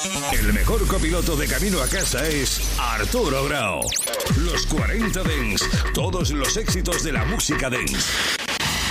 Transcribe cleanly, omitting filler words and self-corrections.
El mejor copiloto de camino a casa es Arturo Grau. Los 40 Dents, todos los éxitos de la música dance.